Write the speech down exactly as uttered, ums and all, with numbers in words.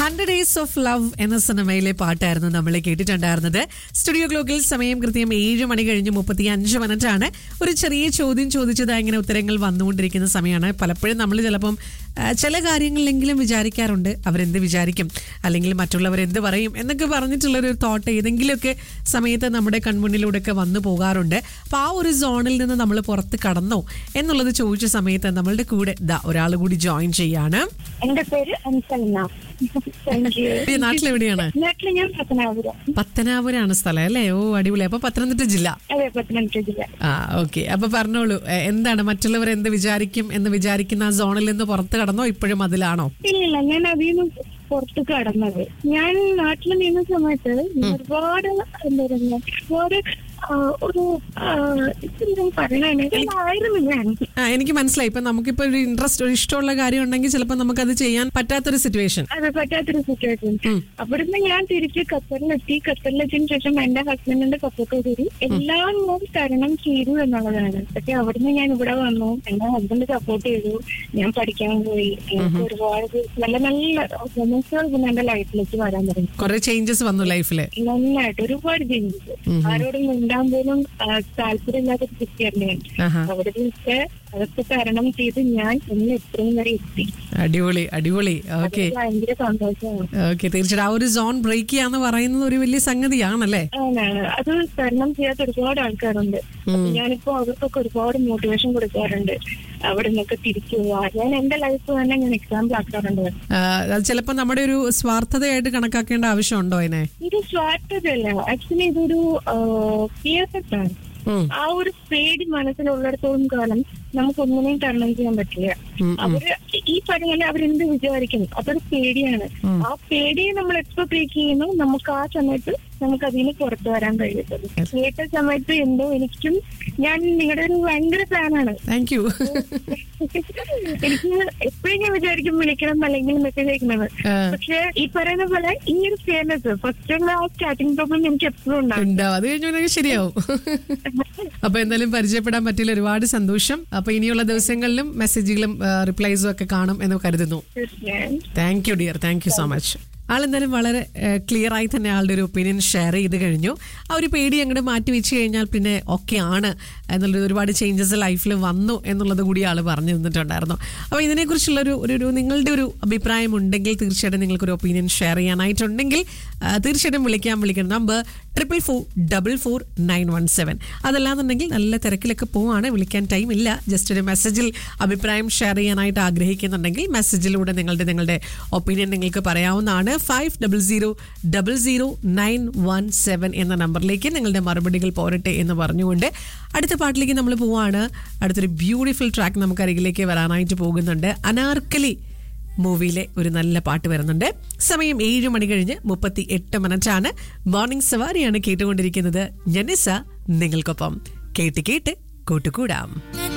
Hundred days of love എന്ന സിനിമയിലെ പാട്ടായിരുന്നു നമ്മൾ കേട്ടിട്ടുണ്ടായിരുന്നത്. സ്റ്റുഡിയോ ക്ലോക്കിൽ സമയം കൃത്യം ഏഴ് മണി കഴിഞ്ഞ് മുപ്പത്തി അഞ്ച് മിനിറ്റ് ആണ്. ഒരു ചെറിയ ചോദ്യം ചോദിച്ചത് ഇങ്ങനെ ഉത്തരങ്ങൾ വന്നുകൊണ്ടിരിക്കുന്ന സമയമാണ്. പലപ്പോഴും നമ്മൾ ചിലപ്പം ചില കാര്യങ്ങളിലെങ്കിലും വിചാരിക്കാറുണ്ട് അവരെന്ത് വിചാരിക്കും, അല്ലെങ്കിൽ മറ്റുള്ളവർ എന്ത് പറയും എന്നൊക്കെ പറഞ്ഞിട്ടുള്ളൊരു തോട്ട് ഏതെങ്കിലുമൊക്കെ സമയത്ത് നമ്മുടെ കൺമുന്നിലൂടെയൊക്കെ വന്നു പോകാറുണ്ട്. അപ്പോൾ ആ ഒരു സോണിൽ നിന്ന് നമ്മൾ പുറത്ത് കടന്നോ എന്നുള്ളത് ചോദിച്ച സമയത്ത് നമ്മളുടെ കൂടെ ദാ ഒരാൾ കൂടി ജോയിൻ ചെയ്യാണ്. എന്റെ പേര് അൻസൽന. നാട്ടിലെവിടെയാണ്? നാട്ടില് ഞാൻ പത്തനാപുരം. പത്തനാപുരാണ് സ്ഥലം അല്ലേ? ഓ അടിപൊളി. അപ്പൊ പത്തനംതിട്ട ജില്ല. അതെ, പത്തനംതിട്ട ജില്ല. ആ ഓക്കെ. അപ്പൊ പറഞ്ഞോളൂ, എന്താണ് മറ്റുള്ളവർ എന്ത് വിചാരിക്കും എന്ന് വിചാരിക്കുന്ന ആ സോണിൽ നിന്ന് പുറത്ത് കടന്നോ ഇപ്പോഴും അതിലാണോ? ഇല്ലില്ല, ഞാൻ അതിൽ നിന്ന് പുറത്ത് കടന്നത്. ഞാൻ നാട്ടിൽ നിന്ന സമയത്ത് ഒരുപാട് എന്താ പറയുക, ഒരുപാട് ഒരു ആ എനിക്ക് മനസ്സിലായി. ഇപ്പൊ നമുക്കിപ്പോ ഒരു ഇൻട്രസ്റ്റ് ഒരു ഇഷ്ടമുള്ള കാര്യം ഉണ്ടെങ്കിൽ ചിലപ്പോൾ നമുക്കത് ചെയ്യാൻ പറ്റാത്തൊരു സിറ്റുവേഷൻ. അതെ, പറ്റാത്തൊരു സിറ്റുവേഷൻ. അവിടുന്ന് ഞാൻ തിരിച്ച് ഖത്തറിലെത്തി. ഖത്തറിലെത്തിയതിനു ശേഷം എന്റെ ഹസ്ബൻഡിന്റെ സപ്പോർട്ടോടുകൂടി എല്ലാം ഞാൻ തരണം ചെയ്തു എന്നുള്ളതാണ്. പക്ഷെ അവിടുന്ന് ഞാൻ ഇവിടെ വന്നു, എന്റെ ഹസ്ബൻഡ് സപ്പോർട്ട് ചെയ്തു, ഞാൻ പഠിക്കാൻ പോയി. എനിക്ക് ഒരുപാട് നല്ല നല്ല മൊമെന്റ്സുകൾ പിന്നെ എന്റെ ലൈഫിലേക്ക് വരാൻ തുടങ്ങി. കുറെ ചേഞ്ചസ് വന്നു ലൈഫില്, നന്നായിട്ട് ഒരുപാട് ചേഞ്ചസ്. ആരോടും മിണ്ടാൻ പോലും താല്പര്യമില്ലാത്തൊരു കുട്ടിയാണ്. അവിടെ വെച്ച് അതൊക്കെ തരണം ചെയ്ത് ഞാൻ ഇന്ന് ഇത്രയും വരെ എത്തി. അടിപൊളി അടിപൊളി. ഓക്കെ, ഭയങ്കര സന്തോഷമാണ്. ഓക്കെ, തീർച്ചയായിട്ടും ആ ഒരു സോൺ ബ്രേക്ക് ചെയ്യാന്ന് പറയുന്നത് ഒരു വലിയ സംഗതിയാണല്ലേ? അത് തരണം ചെയ്യാത്ത ഒരുപാട് ആൾക്കാരുണ്ട്. ഞാനിപ്പോ അവർക്കൊക്കെ ഒരുപാട് മോട്ടിവേഷൻ കൊടുക്കാറുണ്ട്. അവിടെ നിന്നൊക്കെ തിരിച്ചു പോവാ. ഞാൻ എന്റെ ലൈഫ് തന്നെ ഞാൻ എക്സാമ്പിൾ ആക്കാറുണ്ട്. ചിലപ്പോ നമ്മുടെ ഒരു സ്വാർത്ഥതയായിട്ട് കണക്കാക്കേണ്ട ആവശ്യമുണ്ടോ അതിനെ? ഇത് സ്വാർത്ഥതയല്ല, ആക്ച്വലി ഇതൊരു ഫിയർഫെക്റ്റാണ്. ആ ഒരു പേടി മനസ്സിലുള്ളിടത്തോളം കാലം നമുക്കൊന്നിനെയും തരണം ചെയ്യാൻ പറ്റില്ല. അവര് ഈ പറഞ്ഞാൽ അവരെന്ത് വിചാരിക്കും, അതൊരു പേടിയാണ്. ആ പേടിയെ നമ്മൾ എപ്പോ ബ്രേക്ക് ചെയ്യുന്നു, നമുക്ക് ആ സമയത്ത് നമുക്ക് അതിന് പുറത്തു വരാൻ കഴിയത്തുള്ളൂ. കേട്ട സമയത്ത് എന്തോ എനിക്കും, ഞാൻ നിങ്ങളുടെ ഒരു ഭയങ്കര ഫാനാണ്. Thank you. എനിക്ക് എപ്പോഴും ഞാൻ വിചാരിക്കും വിളിക്കണം അല്ലെങ്കിൽ മെസ്സേജ് അയക്കണമെന്ന്. പക്ഷെ ഈ പറയുന്ന പോലെ ഈ ഒരു ഫെയർനെസ് ഫസ്റ്റ് ആ സ്റ്റാർട്ടിംഗ് പ്രോബ്ലം എനിക്ക് എപ്പോഴും ഉണ്ടാവും. അത് കഴിഞ്ഞാൽ ശരിയാവും. അപ്പൊ എന്തായാലും പരിചയപ്പെടാൻ പറ്റില്ല, ഒരുപാട് സന്തോഷം. അപ്പൊ ഇനിയുള്ള ദിവസങ്ങളിലും മെസ്സേജുകളും റിപ്ലൈസും ഒക്കെ കാണും എന്ന് കരുതുന്നു. Thank you dear, thank you so much. ആളെന്തായാലും വളരെ ക്ലിയർ ആയി തന്നെ ആളുടെ ഒരു ഒപ്പീനിയൻ ഷെയർ ചെയ്ത് കഴിഞ്ഞു. ആ ഒരു പേടി അങ്ങോട്ട് മാറ്റി വെച്ച് കഴിഞ്ഞാൽ പിന്നെ ഓക്കെ ആണ് എന്നുള്ളത്, ഒരുപാട് ചേഞ്ചസ് ലൈഫിൽ വന്നു എന്നുള്ളത് കൂടി ആൾ പറഞ്ഞു തന്നിട്ടുണ്ടായിരുന്നു. അപ്പോൾ ഇതിനെക്കുറിച്ചുള്ളൊരു ഒരു നിങ്ങളുടെ ഒരു അഭിപ്രായം ഉണ്ടെങ്കിൽ തീർച്ചയായിട്ടും നിങ്ങൾക്കൊരു ഒപ്പീനിയൻ ഷെയർ ചെയ്യാനായിട്ടുണ്ടെങ്കിൽ തീർച്ചയായിട്ടും വിളിക്കാൻ വിളിക്കണം number triple four double four nine one seven. അതല്ലാന്നുണ്ടെങ്കിൽ നല്ല തിരക്കിലൊക്കെ പോവാണ്, വിളിക്കാൻ ടൈം ഇല്ല, ജസ്റ്റ് ഒരു മെസ്സേജിൽ അഭിപ്രായം ഷെയർ ചെയ്യാനായിട്ട് ആഗ്രഹിക്കുന്നുണ്ടെങ്കിൽ മെസ്സേജിലൂടെ നിങ്ങളുടെ നിങ്ങളുടെ ഒപ്പീനിയൻ നിങ്ങൾക്ക് പറയാവുന്നതാണ്. Five double zero double zero nine one seven എന്ന നമ്പറിലേക്ക് നിങ്ങളുടെ മറുപടികൾ പോരട്ടെ എന്ന് പറഞ്ഞുകൊണ്ട് അടുത്ത പാട്ടിലേക്ക് നമ്മൾ പോവാണ്. അടുത്തൊരു ബ്യൂട്ടിഫുൾ ട്രാക്ക് നമുക്ക് അരികിലേക്ക് വരാനായിട്ട് പോകുന്നുണ്ട്. അനാർക്കലി മൂവിയിലെ ഒരു നല്ല പാട്ട് വരുന്നുണ്ട്. സമയം ഏഴ് മണി കഴിഞ്ഞ് മുപ്പത്തി എട്ട് മിനിറ്റാണ്. മോർണിംഗ് സവാരിയാണ് കേട്ടുകൊണ്ടിരിക്കുന്നത്. ജനിസ നിങ്ങൾക്കൊപ്പം. കേട്ട് കേട്ട് കൂട്ടുകൂടാം.